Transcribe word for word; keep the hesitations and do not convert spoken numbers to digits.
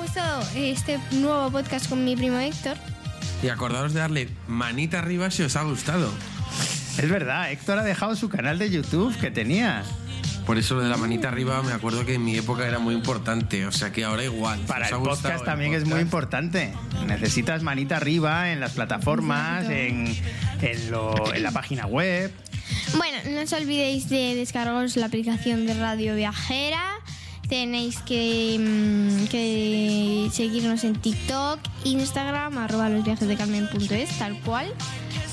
gustado este nuevo podcast con mi primo Héctor. Y acordaos de darle manita arriba si os ha gustado. Es verdad, Héctor ha dejado su canal de YouTube que tenía. Por eso lo de la manita arriba me acuerdo que en mi época era muy importante, o sea que ahora igual. Para el podcast también es muy importante. Necesitas manita arriba en las plataformas, en, en, lo, en la página web. Bueno, no os olvidéis de descargaros la aplicación de Radio Viajera. Tenéis que, que seguirnos en TikTok, Instagram, arroba losviajesdecarmen punto es, tal cual.